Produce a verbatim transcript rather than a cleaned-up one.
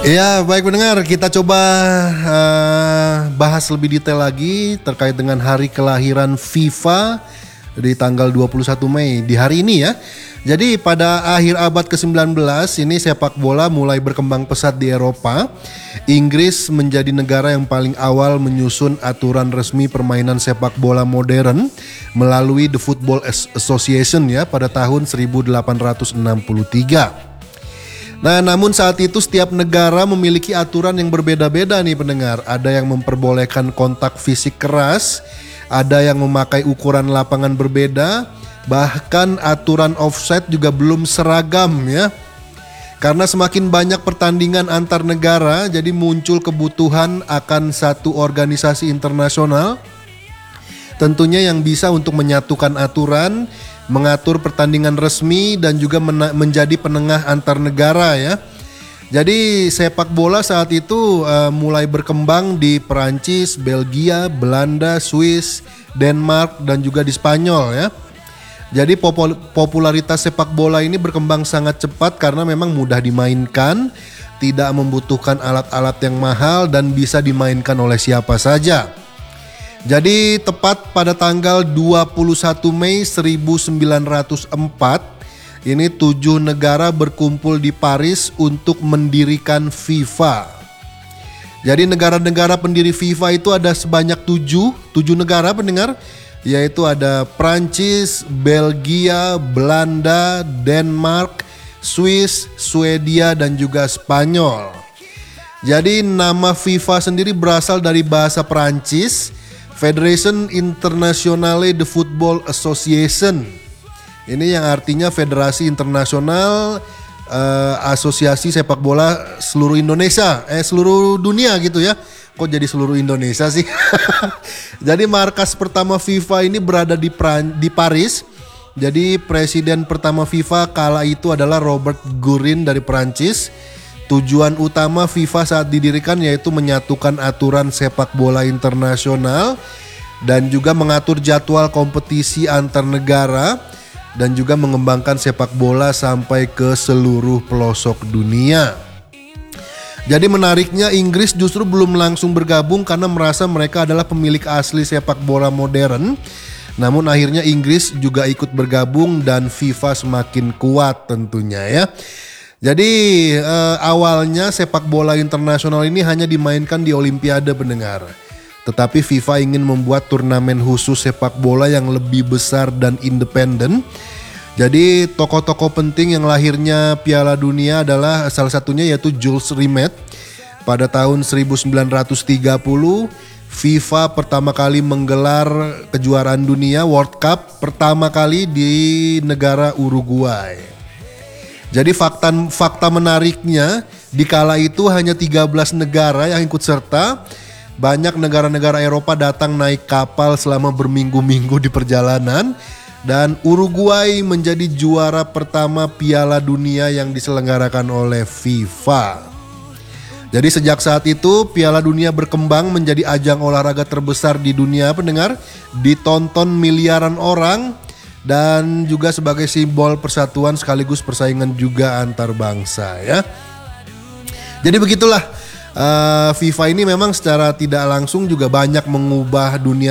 Ya, baik pendengar, kita coba uh, bahas lebih detail lagi terkait dengan hari kelahiran FIFA di tanggal dua puluh satu Mei di hari ini ya. Jadi pada akhir abad ke sembilan belas ini sepak bola mulai berkembang pesat di Eropa. Inggris menjadi negara yang paling awal menyusun aturan resmi permainan sepak bola modern melalui The Football Association ya pada tahun seribu delapan ratus enam puluh tiga. Nah, namun saat itu setiap negara memiliki aturan yang berbeda-beda nih pendengar. Ada yang memperbolehkan kontak fisik keras, ada yang memakai ukuran lapangan berbeda, bahkan aturan offside juga belum seragam ya. Karena semakin banyak pertandingan antar negara, jadi muncul kebutuhan akan satu organisasi internasional tentunya yang bisa untuk menyatukan aturan, mengatur pertandingan resmi dan juga mena- menjadi penengah antar negara ya. Jadi sepak bola saat itu uh, mulai berkembang di Perancis, Belgia, Belanda, Swiss, Denmark dan juga di Spanyol ya. Jadi popul- popularitas sepak bola ini berkembang sangat cepat karena memang mudah dimainkan, tidak membutuhkan alat-alat yang mahal dan bisa dimainkan oleh siapa saja. Jadi tepat pada tanggal dua puluh satu Mei seribu sembilan ratus empat ini tujuh negara berkumpul di Paris untuk mendirikan FIFA. Jadi negara-negara pendiri FIFA itu ada sebanyak tujuh, tujuh negara pendengar, yaitu ada Prancis, Belgia, Belanda, Denmark, Swiss, Swedia dan juga Spanyol. Jadi nama FIFA sendiri berasal dari bahasa Prancis, Federation Internationale de Football Association. Ini yang artinya Federasi Internasional uh, Asosiasi Sepak Bola seluruh Indonesia, eh seluruh dunia gitu ya. Kok jadi seluruh Indonesia sih? Jadi markas pertama FIFA ini berada di Pran- di Paris. Jadi presiden pertama FIFA kala itu adalah Robert Gurin dari Prancis. Tujuan utama FIFA saat didirikan yaitu menyatukan aturan sepak bola internasional dan juga mengatur jadwal kompetisi antar negara dan juga mengembangkan sepak bola sampai ke seluruh pelosok dunia. Jadi menariknya Inggris justru belum langsung bergabung karena merasa mereka adalah pemilik asli sepak bola modern. Namun akhirnya Inggris juga ikut bergabung dan FIFA semakin kuat tentunya ya. Jadi eh, awalnya sepak bola internasional ini hanya dimainkan di Olimpiade pendengar. Tetapi FIFA ingin membuat turnamen khusus sepak bola yang lebih besar dan independen. Jadi tokoh-tokoh penting yang lahirnya Piala Dunia adalah salah satunya yaitu Jules Rimet. Pada tahun seribu sembilan ratus tiga puluh FIFA pertama kali menggelar kejuaraan dunia World Cup pertama kali di negara Uruguay. Jadi fakta fakta menariknya di kala itu hanya tiga belas negara yang ikut serta. Banyak negara-negara Eropa datang naik kapal selama berminggu-minggu di perjalanan dan Uruguay menjadi juara pertama Piala Dunia yang diselenggarakan oleh FIFA. Jadi sejak saat itu Piala Dunia berkembang menjadi ajang olahraga terbesar di dunia pendengar, ditonton miliaran orang. Dan juga sebagai simbol persatuan sekaligus persaingan juga antar bangsa ya. Jadi begitulah uh, FIFA ini memang secara tidak langsung juga banyak mengubah dunia